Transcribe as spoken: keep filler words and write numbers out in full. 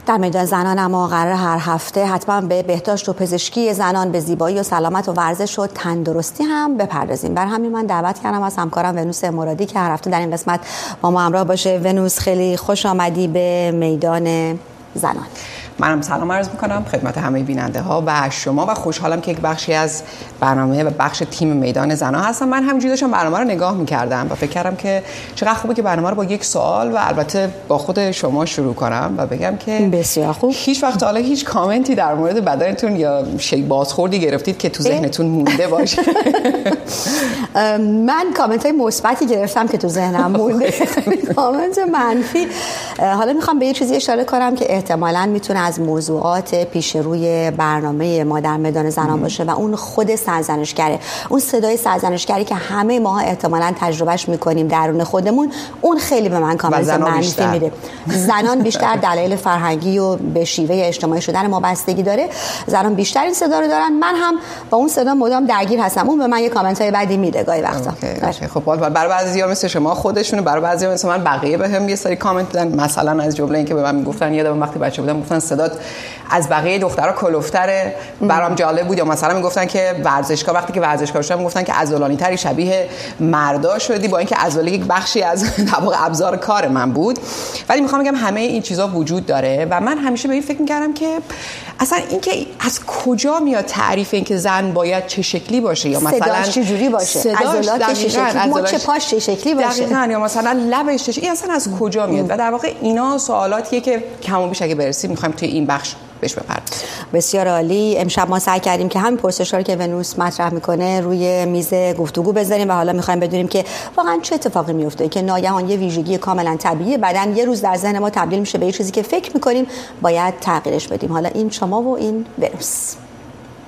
در میدان زنان اما قرار هر هفته حتما به بهداشت و پزشکی زنان، به زیبایی و سلامت و ورزش و تندرستی هم بپردازیم. بر همین من دعوت کردم از همکارم ونوس مرادی که هر هفته در این قسمت با ما همراه باشه. ونوس، خیلی خوش آمدی به میدان زنان. منم سلام عرض میکنم خدمت همه بیننده ها و شما و خوشحالم که یک بخشی از برنامه و بخش تیم میدان زنان هستم. من همینجوری داشتم برنامه رو نگاه میکردم و فکر کردم که چقدر خوبه که برنامه رو با یک سوال و البته با خود شما شروع کنم و بگم که بسیار خوب. هیچ وقت حالا هیچ کامنتی در مورد بدنتون یا شی بازخوردی گرفتید که تو ذهنتون مونده باشه؟ من کامنت های مثبتی گرفتم که تو ذهنم مونده. کامنت منفی. حالا میخوام به یه چیزی اشاره کنم که احتمالاً میتونه از موضوعات پیش روی برنامه ما در میدان زنان باشه و اون خود سرزنشگره، اون صدای سرزنشگری که همه ماها احتمالاً تجربهش میکنیم درون خودمون. اون خیلی به من کامنت منفی میده. زنان بیشتر دلایل فرهنگی و به شیوه اجتماعی شدن ما بستگی داره. زنان بیشتر این صدا رو دارن. من هم با اون صدا مدام درگیر هستم. اون به من یه کامنت های بدی میده گاهی وقتا. خب برای بعضی‌ها مثل شما خودشونه، برای بعضی‌ها مثل من بقیه بهم یه سری کامنت دادن، مثلا از جمله اینکه به من میگفتن یادم وقتی بچه بودم گفتن صدات از بقیه دخترها کلوفتره. برام جالب بود. یا مثلا میگفتن که ورزشکار وقتی که ورزشکار شدم میگفتن که عضلانی تری شبیه مردا شدی، با اینکه عضله یک بخشی از طبق ابزار کار من بود. ولی میخوام بگم همه این چیزا وجود داره و من همیشه به این فکر می‌کردم که اصلا اینکه از کجا میاد تعریف این که زن باید چه شکلی باشه یا مثلا صداش چه جوری باشه، عضلات چه شکلی، مچ پاش چه شکلی باشه، دقیقاً، یا مثلا لبش چه، این اصلا از کجا میاد؟ و در واقع اینا سوالاتیه که کم و بیش اگه برسیم می‌خوایم توی این بخش بهش بپردازیم. بسیار عالی. امشب ما سعی کردیم که همین پرسش‌ها رو که ونوس مطرح میکنه روی میز گفتگو بذاریم و حالا می‌خوایم بدونیم که واقعا چه اتفاقی میفته که ناگهان یه ویژگی کاملا طبیعی بدن یه روز در ذهن ما تبدیل میشه به یه چیزی که فکر می‌کنیم باید تغییرش بدیم. حالا این شما و این ونوس.